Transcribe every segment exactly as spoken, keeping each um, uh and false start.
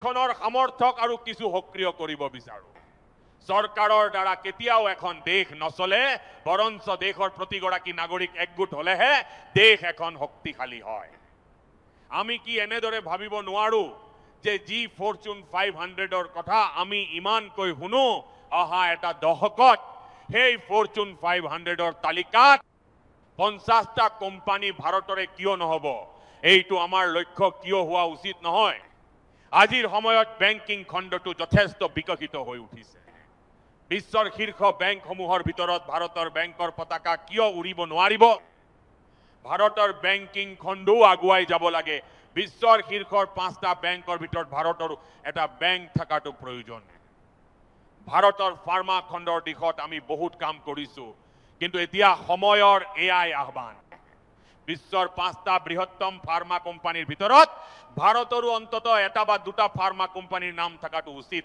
দেশখনৰ সামৰ্থক আৰু কিছু সক্ৰিয় কৰিব বিচাৰো চৰকাৰৰ দ্বাৰা কেতিয়াও এখন দেশ নচলে বৰঞ্চ দেশৰ প্ৰতিগৰাকী নাগৰিক একগোট হলেহে দেশ এখন শক্তিশালী হয় আমি কি এনেদৰে ভাবিব নোৱাৰো যে জি ফৰচুন ফাইভ হাণ্ড্ৰেডৰ কথা আমি ইমানকৈ শুনো অহা এটা দশকত সেই ফৰচুন ফাইভ হাণ্ড্ৰেডৰ তালিকাত পঞ্চাশটা কোম্পানী ভাৰতৰে কিয় নহব এইটো আমাৰ লক্ষ্য কিয় হোৱা উচিত নহয় আজিৰ সময়ত বেংকিং খণ্ডটো যথেষ্ট বিকশিত হৈ উঠিছে বিশ্বৰ শীৰ্ষ বেংকসমূহৰ ভিতৰত ভাৰতৰ বেংকৰ পতাকা কিয় উৰিব নোৱাৰিব ভাৰতৰ বেংকিং খণ্ডও আগুৱাই যাব লাগে বিশ্বৰ শীৰ্ষৰ পাঁচটা বেংকৰ ভিতৰত ভাৰতৰ এটা বেংক থকাটো প্ৰয়োজন ভাৰতৰ ফাৰ্মা খণ্ডৰ দিশত আমি বহুত কাম কৰিছো কিন্তু এতিয়া সময়ৰ এআই আহ্বান বিশ্বৰ পাঁচটা বৃহত্তম ফাৰ্মা কোম্পানীৰ ভিতৰত ভাৰতৰো অন্তত এটা বা দুটা ফাৰ্মা কোম্পানীৰ নাম থকাটো উচিত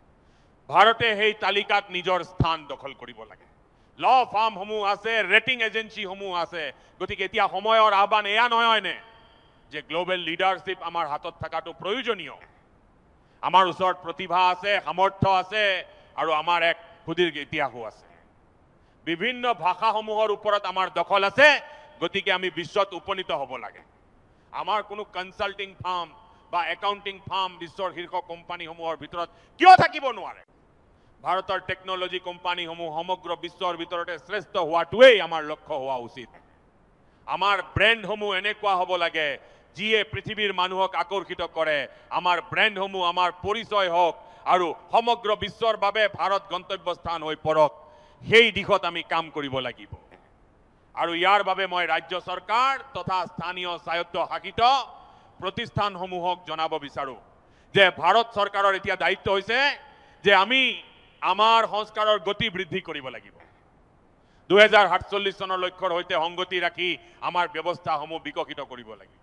ভাৰতে সেই তালিকাত নিজৰ স্থান দখল কৰিব লাগে ল ফাৰ্মসমূহ আছে ৰেটিং এজেন্সিসমূহ আছে গতিকে এতিয়া সময়ৰ আহ্বান এয়া নহয়নে যে গ্লোবেল লিডাৰশ্বিপ আমাৰ হাতত থকাটো প্ৰয়োজনীয় আমাৰ ওচৰত প্ৰতিভা আছে সামৰ্থ্য আছে আৰু আমাৰ এক সুদীৰ্ঘ ইতিহাসো আছে বিভিন্ন ভাষাসমূহৰ ওপৰত আমাৰ দখল আছে গতিকে আমি বিশ্বত উপনীত হ'ব লাগে আমাৰ কোনো কনসাল্টিং ফাৰ্ম বা একাউন্টিং ফাৰ্ম বিশ্বৰ শীৰ্ষ কোম্পানীসমূহৰ ভিতৰত কিয় থাকিব নোৱাৰে ভাৰতৰ টেকনলজি কোম্পানীসমূহ সমগ্ৰ বিশ্বৰ ভিতৰতে শ্ৰেষ্ঠ হোৱাটোৱেই আমাৰ লক্ষ্য হোৱা উচিত আমাৰ ব্ৰেণ্ডসমূহ এনেকুৱা হ'ব লাগে যিয়ে পৃথিৱীৰ মানুহক আকৰ্ষিত কৰে আমাৰ ব্ৰেণ্ডসমূহ আমাৰ পৰিচয় হওক আৰু সমগ্ৰ বিশ্বৰ বাবে ভাৰত গন্তব্যস্থান হৈ পৰক সেই দিশত আমি কাম কৰিব লাগিব আৰু ইয়াৰ বাবে মই ৰাজ্য চৰকাৰ তথা স্থানীয় স্বায়ত্ত শাসিত প্ৰতিষ্ঠানসমূহক জনাব বিচাৰো যে ভাৰত চৰকাৰৰ এতিয়া দায়িত্ব হৈছে যে আমি আমাৰ সংস্কাৰৰ গতি বৃদ্ধি কৰিব লাগিব দুহেজাৰ সাতচল্লিশ চনৰ লক্ষ্যৰ সৈতে সংগতি ৰাখি আমাৰ ব্যৱস্থাসমূহ বিকশিত কৰিব লাগিব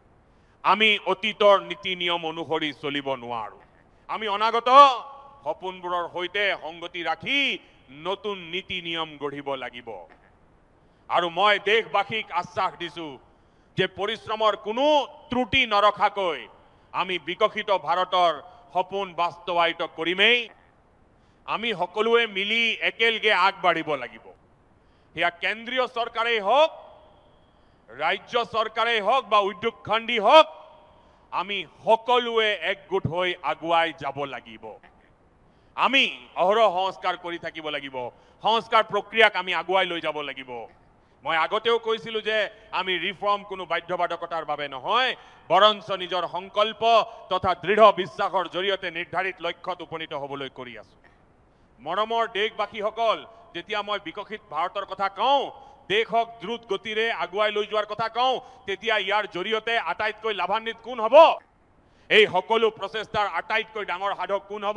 আমি অতীতৰ নীতি নিয়ম অনুসৰি চলিব নোৱাৰো আমি অনাগত সপোনবোৰৰ সৈতে সংগতি ৰাখি নতুন নীতি নিয়ম গঢ়িব লাগিব আৰু মই দেশবাসীক আশ্বাস দিছো যে পৰিশ্ৰমৰ কোনো ত্ৰুটি নৰখাকৈ আমি বিকশিত ভাৰতৰ সপোন বাস্তৱায়িত কৰিমেই আমি সকলোৱে মিলি একেলগে আগবাঢ়িব লাগিব সেয়া কেন্দ্ৰীয় চৰকাৰেই হওক ৰাজ্য চৰকাৰেই হওক বা উদ্যোগ খণ্ডী হওক আমি সকলোৱে একগোট হৈ আগুৱাই যাব লাগিব আমি অহৰহ সংস্কাৰ কৰি থাকিব লাগিব সংস্কাৰ প্ৰক্ৰিয়াক আমি আগুৱাই লৈ যাব লাগিব মই আগতেও কৈছিলো যে আমি ৰিফৰ্ম কোনো বাধ্যবাধকতাৰ বাবে নহয় বৰঞ্চ নিজৰ সংকল্প তথা দৃঢ় বিশ্বাসৰ জৰিয়তে নিৰ্ধাৰিত লক্ষ্যত উপনীত হ'বলৈ কৰি আছো মৰমৰ দেশবাসীসকল যেতিয়া মই বিকশিত ভাৰতৰ কথা কওঁ দেশক দ্ৰুত গতিৰে আগুৱাই লৈ যোৱাৰ কথা কওঁ তেতিয়া ইয়াৰ জৰিয়তে আটাইতকৈ লাভান্বিত কোন হ'ব এই সকলো প্ৰচেষ্টাৰ আটাইতকৈ ডাঙৰ সাধক কোন হ'ব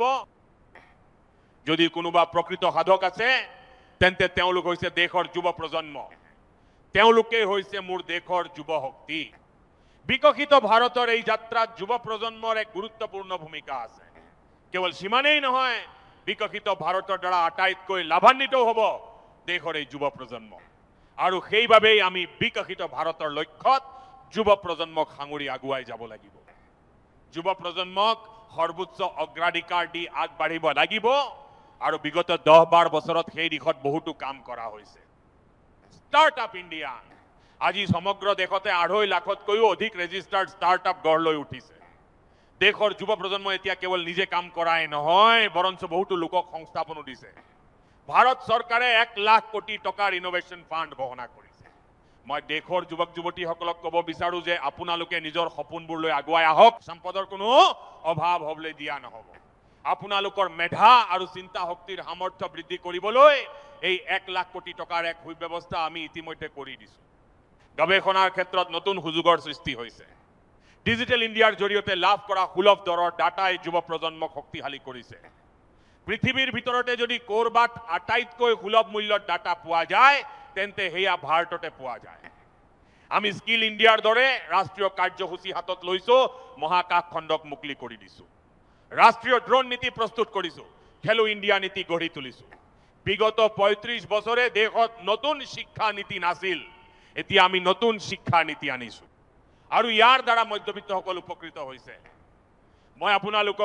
যদি কোনোবা প্ৰকৃত সাধক আছে তেন্তে তেওঁলোক হৈছে দেশৰ যুৱ প্ৰজন্ম তেওঁলোকে হৈছে মোৰ দেশৰ যুৱ শক্তি বিকশিত ভাৰতৰ এই যাত্ৰাত যুৱ প্ৰজন্মৰ এক গুৰুত্বপূৰ্ণ ভূমিকা আছে কেৱল সিমানেই নহয় বিকশিত ভাৰতৰ দ্বাৰা আটাইতকৈ লাভান্বিত হ'ব দেশৰ এই যুৱ প্ৰজন্ম আৰু সেইবাবেই আমি বিকশিত ভাৰতৰ লক্ষ্যত যুৱ প্ৰজন্মক সাঙুৰি আগুৱাই যাব লাগিব যুৱ প্ৰজন্মক সৰ্বোচ্চ অগ্ৰাধিকাৰ দি আগবাঢ়িব লাগিব আৰু বিগত দহ বাৰ বছৰত সেই দিশত বহুতো কাম কৰা হৈছে ষ্টাৰ্টআপ ইণ্ডিয়া আজি সমগ্ৰ দেশতে আঢ়ৈ লাখতকৈও অধিক ৰেজিষ্টাৰ্ড ষ্টাৰ্টআপ গঢ় লৈ উঠিছে দেশৰ যুৱ প্ৰজন্মই এতিয়া কেৱল নিজে কাম কৰাই নহয় বৰঞ্চ বহুতো লোকক সংস্থাপনো দিছে ভাৰত চৰকাৰে এক লাখ কোটি টকাৰ ইনোভেশ্যন ফাণ্ড ঘোষণা কৰিছে মই দেশৰ যুৱক যুৱতীসকলক ক'ব বিচাৰো যে আপোনালোকে নিজৰ সপোনবোৰ লৈ আগুৱাই আহক সম্পদৰ কোনো অভাৱ হ'বলৈ দিয়া নহ'ব আপোনালোকৰ মেধা আৰু চিন্তা শক্তিৰ সামৰ্থ্য বৃদ্ধি কৰিবলৈ এই এক লাখ কোটি টকাৰ এক সুব্যৱস্থা আমি ইতিমধ্যে কৰি দিছো গৱেষণাৰ ক্ষেত্ৰত নতুন সুযোগৰ সৃষ্টি হৈছে ডিজিটেল ইণ্ডিয়াৰ জৰিয়তে লাভ কৰা সুলভ দৰৰ ডাটাই যুৱ প্ৰজন্মক শক্তিশালী কৰিছে পৃথিৱীৰ ভিতৰতে যদি ক'ৰবাত আটাইতকৈ সুলভ মূল্যৰ ডাটা পোৱা যায় তেন্তে সেয়া ভাৰততে পোৱা যায় আমি স্কিল ইণ্ডিয়াৰ দৰে ৰাষ্ট্ৰীয় কাৰ্যসূচী হাতত লৈছো মহাকাশ খণ্ডক মুকলি কৰি দিছো ৰাষ্ট্ৰীয় ড্ৰোন নীতি প্ৰস্তুত কৰিছো খেলো ইণ্ডিয়া নীতি গঢ়ি তুলিছো বিগত পঁয়ত্ৰিশ বছৰে দেশত নতুন শিক্ষা নীতি নাছিল এতিয়া আমি নতুন শিক্ষা নীতি আনিছো আৰু ইয়াৰ দ্বাৰা মধ্যবিত্তসকল উপকৃত হৈছে মই আপোনালোকক